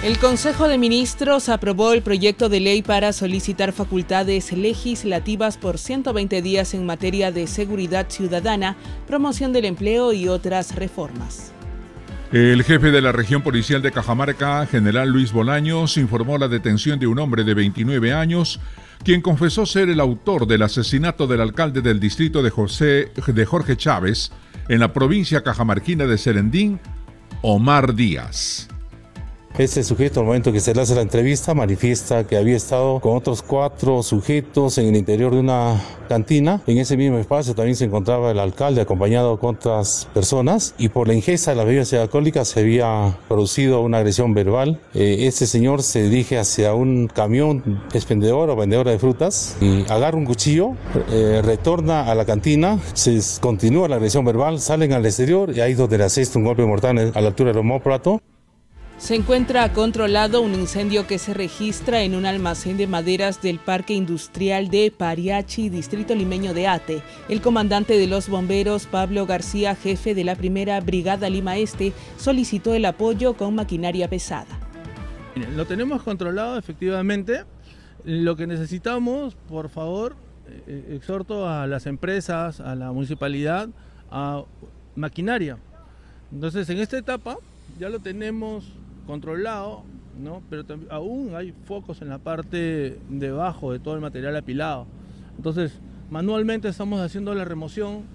El Consejo de Ministros aprobó el proyecto de ley para solicitar facultades legislativas por 120 días en materia de seguridad ciudadana, promoción del empleo y otras reformas. El jefe de la región policial de Cajamarca, general Luis Bolaños, informó la detención de un hombre de 29 años, quien confesó ser el autor del asesinato del alcalde del distrito de Jorge Chávez, en la provincia cajamarquina de Serendín, Omar Díaz. Este sujeto, al momento que se le hace la entrevista, manifiesta que había estado con otros 4 sujetos en el interior de una cantina. En ese mismo espacio también se encontraba el alcalde acompañado con otras personas, y por la ingesta de las bebidas alcohólicas se había producido una agresión verbal. Este señor se dirige hacia un camión expendedor o vendedora de frutas y agarra un cuchillo, retorna a la cantina, se continúa la agresión verbal, salen al exterior y ahí donde le asesta un golpe mortal a la altura del omóplato. Se encuentra controlado un incendio que se registra en un almacén de maderas del Parque Industrial de Pariachi, distrito limeño de Ate. El comandante de los bomberos, Pablo García, jefe de la primera Brigada Lima Este, solicitó el apoyo con maquinaria pesada. Lo tenemos controlado efectivamente. Lo que necesitamos, por favor, exhorto a las empresas, a la municipalidad, a maquinaria. Entonces, en esta etapa ya lo tenemos controlado, ¿no? Pero aún hay focos en la parte debajo de todo el material apilado. Entonces, manualmente estamos haciendo la remoción.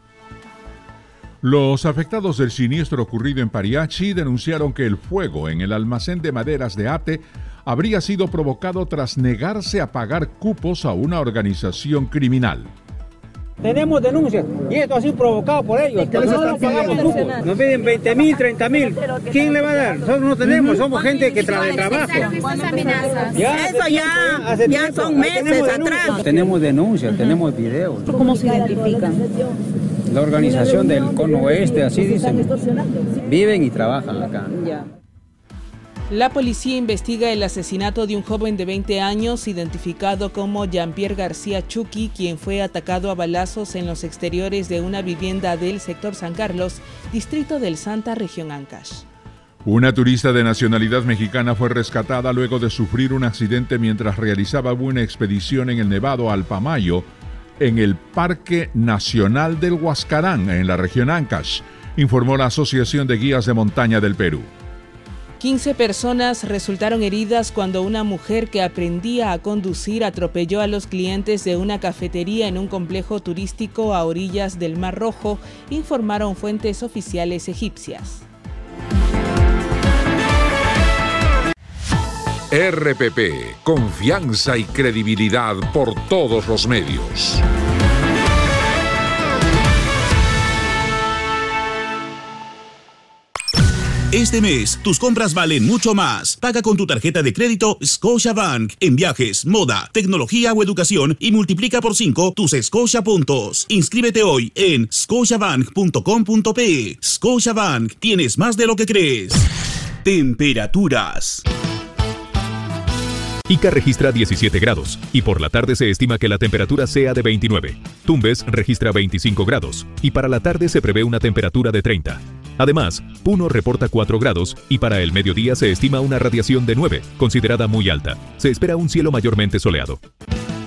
Los afectados del siniestro ocurrido en Pariachi denunciaron que el fuego en el almacén de maderas de Ate habría sido provocado tras negarse a pagar cupos a una organización criminal. Tenemos denuncias y esto ha sido provocado por ellos. ¿Qué les están pagando cupos? Nos piden 20.000, 30.000. ¿Quién le va a dar? Nosotros no tenemos, somos gente que trabaja. Eso ya son meses atrás. Tenemos denuncias, tenemos videos. ¿Cómo se identifican? La organización del Cono Oeste, así dicen, viven y trabajan acá. La policía investiga el asesinato de un joven de 20 años identificado como Jean-Pierre García Chucky, quien fue atacado a balazos en los exteriores de una vivienda del sector San Carlos, distrito del Santa, región Ancash. Una turista de nacionalidad mexicana fue rescatada luego de sufrir un accidente mientras realizaba una expedición en el Nevado Alpamayo, en el Parque Nacional del Huascarán, en la región Ancash, informó la Asociación de Guías de Montaña del Perú. 15 personas resultaron heridas cuando una mujer que aprendía a conducir atropelló a los clientes de una cafetería en un complejo turístico a orillas del Mar Rojo, informaron fuentes oficiales egipcias. RPP, confianza y credibilidad por todos los medios. Este mes, tus compras valen mucho más. Paga con tu tarjeta de crédito Scotiabank en viajes, moda, tecnología o educación y multiplica por 5 tus Scotia puntos. Inscríbete hoy en scotiabank.com.pe. Scotiabank, tienes más de lo que crees. Temperaturas. Ica registra 17 grados y por la tarde se estima que la temperatura sea de 29. Tumbes registra 25 grados y para la tarde se prevé una temperatura de 30. Además, Puno reporta 4 grados y para el mediodía se estima una radiación de 9, considerada muy alta. Se espera un cielo mayormente soleado.